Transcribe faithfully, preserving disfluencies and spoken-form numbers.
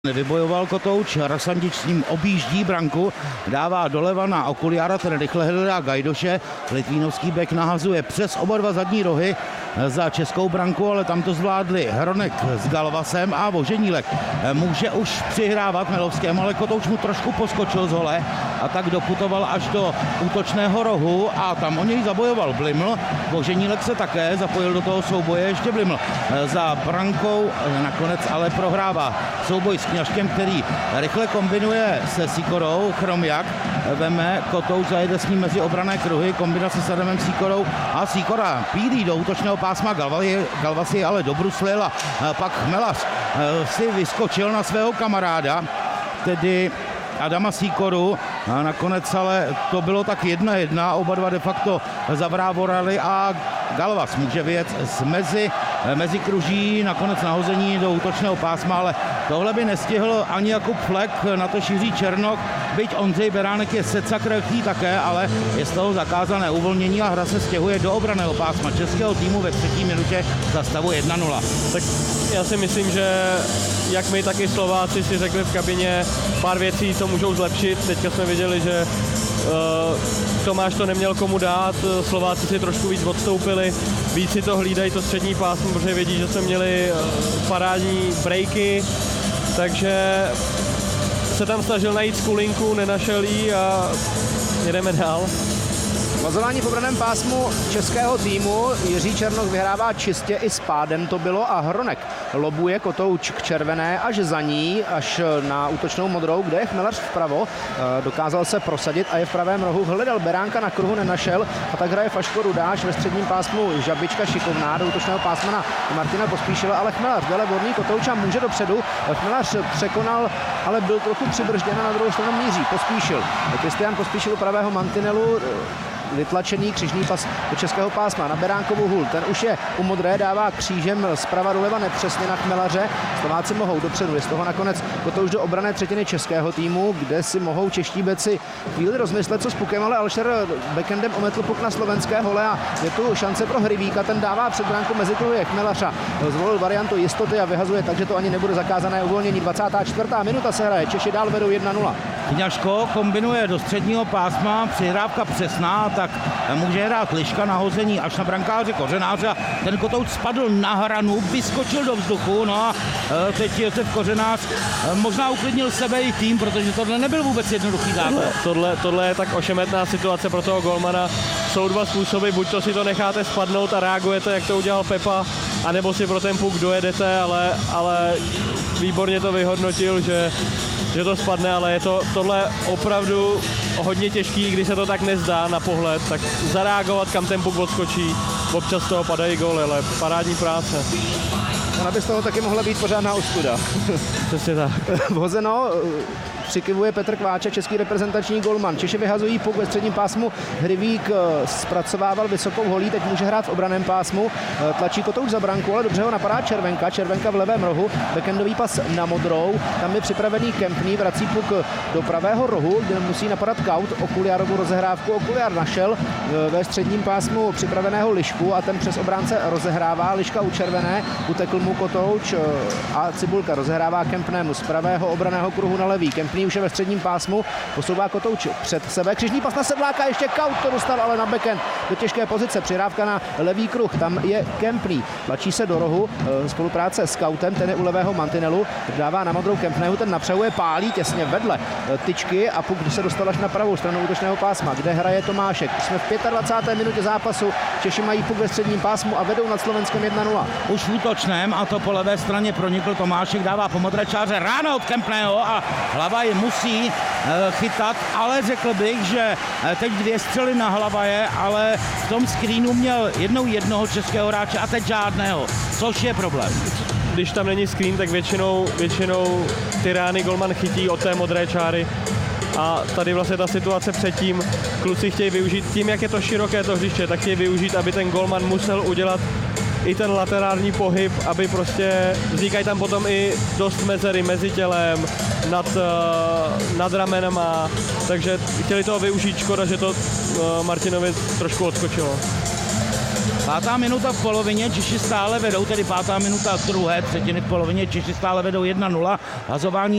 Nevybojoval Kotouč, Rasandič s ním objíždí branku, dává doleva na Okuliára, ten rychle hledá Gajdoše, Litvínovský bek nahazuje přes oba dva zadní rohy za českou branku, ale tam to zvládli Hronek s Galvasem a Voženílek může už přihrávat Milovskému, ale Kotouč mu trošku poskočil z hole a tak doputoval až do útočného rohu a tam o něj zabojoval Bliml. Voženílek se také zapojil do toho souboje, ještě Bliml za brankou nakonec ale prohrává souboj s Kňažkem, který rychle kombinuje se Sikorou. Chromjak veme Kotouč, zajede s ním mezi obranné kruhy, kombinace s Adamem Sikorou a Sikora pílí do útočného pásma, Galvas je ale dobruslil a pak Chmelař si vyskočil na svého kamaráda, tedy Adama Sikoru, a nakonec ale to bylo tak jedna jedna, oba dva de facto zavrávorali a Galvas může vyjet z mezi, mezi kruží, nakonec nahození do útočného pásma, ale tohle by nestihl ani Jakub Flek, na to šíří Černok, byť Ondřej Beránek je secakrychý také, ale je z toho zakázané uvolnění a hra se stěhuje do obranného pásma českého týmu ve třetí minutě za stavu jedna nula. Tak já si myslím, že jak my, tak i Slováci si řekli v kabině pár věcí, co můžou zlepšit. Teďka jsme viděli, že uh, Tomáš to neměl komu dát, Slováci si trošku víc odstoupili, víc si to hlídají, to střední pásmo, protože vědí, že jsme měli uh, parádní breaky, takže se tam snažil najít skulinku, nenašel jí a jedeme dál. Vazování v obraném pásmu českého týmu. Jiří Černok vyhrává čistě i s pádem to bylo a Hronek lobuje Kotouč k červené až za ní, až na útočnou modrou, kde je Chmelař vpravo. Dokázal se prosadit a je v pravém rohu. Hledal Beránka, na kruhu nenašel a tak hraje Faško Rudáš ve středním pásmu Žabička šikovná do útočného pásma na Martina Pospíšila, ale Chmelař vele vodný Kotouča může dopředu. Chmelař překonal, ale byl trochu přibržděn a na druhou stranu míří Pospíšil. Kristián Pospíšil u pravého mantinelu, vytlačený křižný pas do českého pásma na Beránkovu hůl. Ten už je u modré, dává křížem zprava doleva nepřesně na Chmelaře. Slováci mohou dopředu, je z toho nakonec Kotouč do obranné třetiny českého týmu, kde si mohou čeští beci chvíli rozmyslet, co s pukem, ale Alšer backendem ometl puk na slovenské hole a je tu šance pro Hrivíka, ten dává před bránku mezi kruhy Chmelařa. Zvolil variantu jistoty a vyhazuje, takže to ani nebude zakázané uvolnění. dvacátá čtvrtá minuta se hraje, Češi dál vedou jedna nula. Kňažko kombinuje do středního pásma, přihrávka přesná, tak může hrát Liška, nahození až na brankáře Kořenáře a ten Kotouč spadl na hranu, vyskočil do vzduchu, no a teď Josef Kořenář možná uklidnil sebe i tým, protože tohle nebyl vůbec jednoduchý základ. Tohle, tohle je tak ošemetná situace pro toho golmana. Jsou dva způsoby, buď to si to necháte spadnout a reagujete, jak to udělal Pepa, anebo si pro ten puk dojedete, ale, ale výborně to vyhodnotil, že že to spadne, ale je to tohle opravdu hodně těžký, když se to tak nezdá na pohled, tak zareagovat, kam ten puk odskočí, občas z toho padají góly, ale parádní práce. Ona by z toho taky mohla být pořádná ostuda. Přesně tak. Vhozeno, přikivuje Petr Kváča, český reprezentační golman. Češi vyhazují puk ve středním pásmu. Hrivík zpracovával vysokou holí, teď může hrát v obraném pásmu. Tlačí Kotouč za branku, ale dobře ho napadá Červenka. Červenka v levém rohu, backendový pas na modrou. Tam je připravený Kempný, vrací puk do pravého rohu, kde musí napadat Kaut. Okuliárovu rozehrávku Okuliár našel ve středním pásmu připraveného Lišku a ten přes obránce rozehrává. Liška u červené, utekl mu Kotouč a Cibulka rozehrává Kempnému z pravého obranného kruhu na levý. Kempný už je ve středním pásmu, posouvá Kotouč před sebe. Křižní pas na Sedláka, ještě Kaut to dostal, ale na backend do těžké pozice. Přihrávka na levý kruh, tam je Kempný. Tlačí se do rohu, spolupráce s Kautem, ten je u levého mantinelu, dává na modrou Kempného, ten napřehuje, pálí těsně vedle tyčky a puk se dostal až na pravou stranu útočného pásma, kde hraje Tomášek. Jsme v dvacáté páté minutě zápasu, Češi mají puk ve středním pásmu a vedou nad Slovenskem jedna nula. Už v útočném a to po levé straně pronikl Tomášek, dává po modré čáře ráno od Kempného a hlava je musí e, chytat, ale řekl bych, že teď dvě střely na Hlavaje, ale v tom screenu měl jednou jednoho českého hráče a teď žádného, což je problém. Když tam není screen, tak většinou, většinou ty rány golman chytí od té modré čáry. A tady vlastně ta situace předtím, kluci chtějí využít, tím jak je to široké to hřiště, tak chtějí využít, aby ten golman musel udělat i ten laterální pohyb, aby prostě vznikají tam potom i dost mezery mezi tělem, nad, nad ramenama, takže chtěli toho využít, škoda, že to Martinovi trošku odskočilo. Pátá minuta v polovině, Češi stále vedou, tedy pátá minuta druhé třetiny v polovině, Češi stále vedou jedna nula, hazování